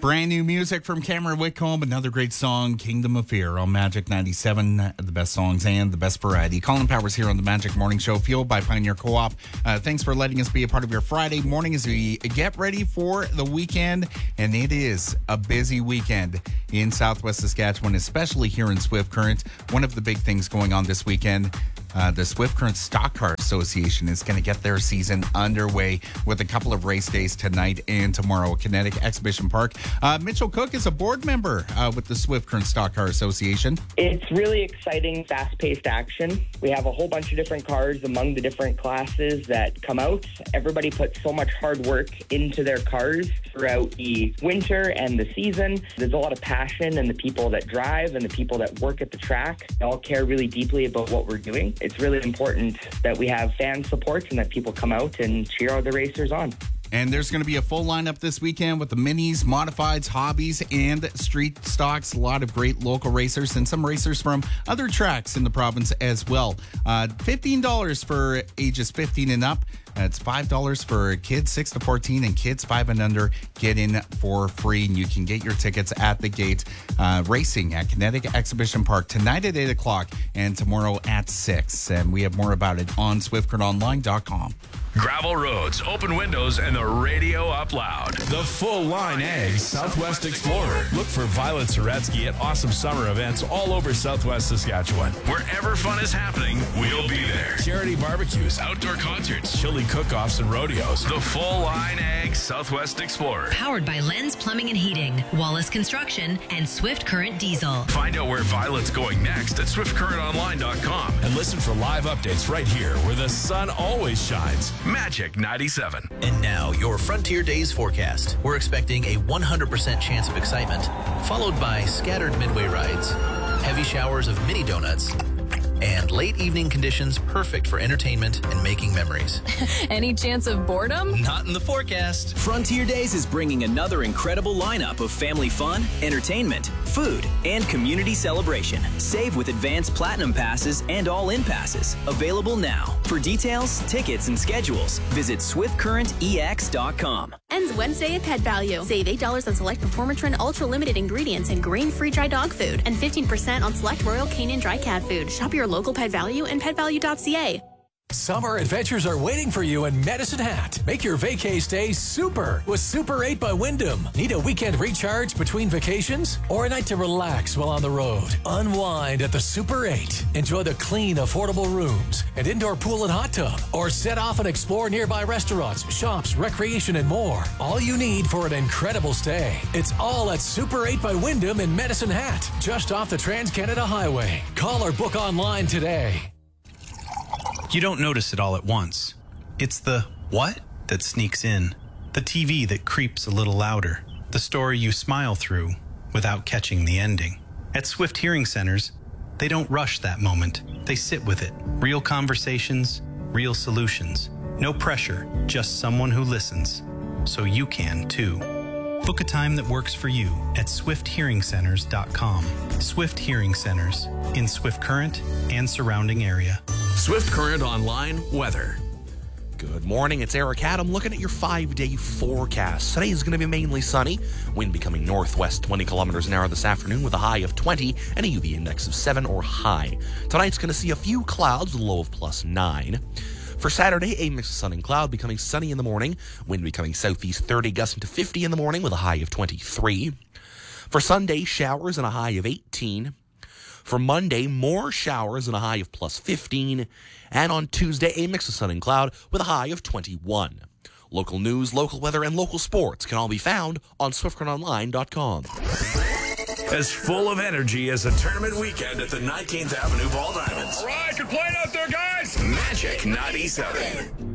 Brand new music from Cameron Whitcomb. Another great song, Kingdom of Fear, on Magic 97. The best songs and the best variety. Colin Powers here on the Magic Morning Show, fueled by Pioneer Co-op. Thanks for letting us be a part of your Friday morning as we get ready for the weekend. And it is a busy weekend in Southwest Saskatchewan, especially here in Swift Current. One of the big things going on this weekend, the Swift Current Stock Car Association is going to get their season underway with a couple of race days tonight and tomorrow at Kinetic Exhibition Park. Mitchell Cook is a board member with the Swift Current Stock Car Association. It's really exciting, fast-paced action. We have a whole bunch of different cars among the different classes that come out. Everybody puts so much hard work into their cars throughout the winter and the season. There's a lot of passion in the people that drive and the people that work at the track. They all care really deeply about what we're doing. It's really important that we have fan support and that people come out and cheer the racers on. And there's going to be a full lineup this weekend with the minis, modifieds, hobbies, and street stocks. A lot of great local racers and some racers from other tracks in the province as well. $15 for ages 15 and up. It's $5 for kids 6 to 14, and kids 5 and under get in for free. And you can get your tickets at the gate. Racing at Kinetic Exhibition Park tonight at 8 o'clock and tomorrow at 6. And we have more about it on SwiftCurrentOnline.com. Gravel roads, open windows, and the radio up loud. The Full Line Ag Southwest Explorer. Look for Violet Soretsky at awesome summer events all over Southwest Saskatchewan. Wherever fun is happening, we'll be there. Charity barbecues, outdoor concerts, chili cook-offs, and rodeos. The Full Line Ag Southwest Explorer. Powered by Lens Plumbing and Heating, Wallace Construction, and Swift Current Diesel. Find out where Violet's going next at SwiftCurrentOnline.com. And listen for live updates right here where the sun always shines. Magic 97. And now, your Frontier Days forecast. We're expecting a 100% chance of excitement, followed by scattered midway rides, heavy showers of mini donuts, and late evening conditions perfect for entertainment and making memories. Any chance of boredom? Not in the forecast. Frontier Days is bringing another incredible lineup of family fun, entertainment, food, and community celebration. Save with advanced platinum passes and all-in passes. Available now. For details, tickets, and schedules, visit SwiftCurrentEX.com. Ends Wednesday at Pet Value. Save $8 on select Performatrin Ultra Limited ingredients and grain-free dry dog food, and 15% on select Royal Canin dry cat food. Shop your local Pet Value and PetValue.ca. Summer adventures are waiting for you in Medicine Hat. Make your vacay stay super with Super 8 by Wyndham. Need a weekend recharge between vacations or a night to relax while on the road? Unwind at the Super 8. Enjoy the clean, affordable rooms, an indoor pool and hot tub, or set off and explore nearby restaurants, shops, recreation, and more. All you need for an incredible stay. It's all at Super 8 by Wyndham in Medicine Hat, just off the Trans-Canada Highway. Call or book online today. You don't notice it all at once. It's the what that sneaks in, the TV that creeps a little louder, the story you smile through without catching the ending. At Swift Hearing Centers, they don't rush that moment. They sit with it. Real conversations, real solutions. No pressure, just someone who listens. So you can too. Book a time that works for you at SwiftHearingCenters.com. Swift Hearing Centers in Swift Current and surrounding area. Swift Current Online weather. Good morning, it's Eric Adam looking at your 5-day forecast. Today is going to be mainly sunny, wind becoming northwest 20 kilometers an hour this afternoon with a high of 20 and a UV index of 7 or high. Tonight's going to see a few clouds with a low of +9. For Saturday, a mix of sun and cloud, becoming sunny in the morning, wind becoming southeast 30 gusting to 50 in the morning with a high of 23. For Sunday, showers and a high of 18. For Monday, more showers and a high of +15. And on Tuesday, a mix of sun and cloud with a high of 21. Local news, local weather, and local sports can all be found on SwiftCurrentOnline.com. As full of energy as a tournament weekend at the 19th Avenue Ball Diamonds. All right, good playing out there, guys. Magic 97.